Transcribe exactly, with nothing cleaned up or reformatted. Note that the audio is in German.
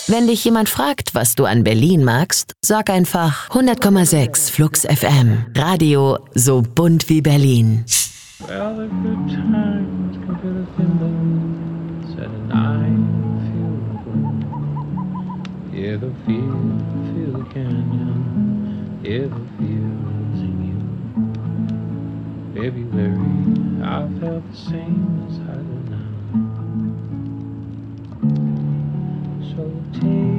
Wenn dich jemand fragt, was du an Berlin magst, sag einfach hundert Komma sechs Flux F M. Radio so bunt wie Berlin. Well, the good times come to the windows at a night feel good. Yeah, the feel, feel the canyon. Yeah, the feel's in you. February, I felt the same as I do now. So take